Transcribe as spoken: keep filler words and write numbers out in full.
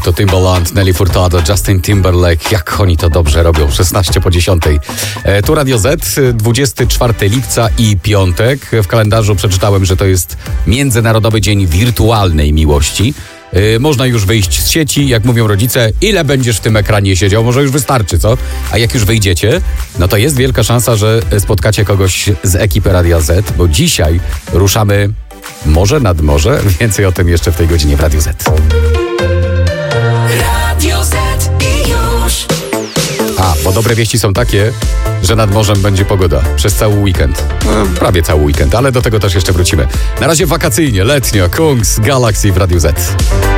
to Timbaland, Nelly Furtado, Justin Timberlake. Jak oni to dobrze robią. szesnaście po dziesiątej. E, tu Radio Z, dwudziestego czwartego lipca i piątek. W kalendarzu przeczytałem, że to jest Międzynarodowy Dzień Wirtualnej Miłości. Yy, można już wyjść z sieci, jak mówią rodzice, ile będziesz w tym ekranie siedział, może już wystarczy, co? A jak już wyjdziecie, no to jest wielka szansa, że spotkacie kogoś z ekipy Radia Z, bo dzisiaj ruszamy morze nad morze. Więcej o tym jeszcze w tej godzinie w Radiu Z. Radio Z i już. A, bo dobre wieści są takie, że nad morzem będzie pogoda przez cały weekend. No, prawie cały weekend, ale do tego też jeszcze wrócimy. Na razie wakacyjnie, letnio, Kungs, Galaxy w Radiu Z.